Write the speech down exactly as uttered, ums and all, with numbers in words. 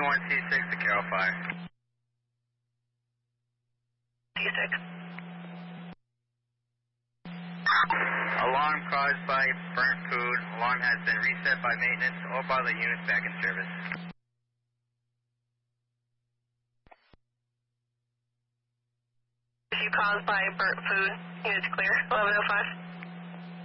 one T six to Carol Fire. T six. Alarm caused by burnt food. Alarm has been reset by maintenance. All bottler units back in service. Issue caused by burnt food. Units clear. eleven oh five.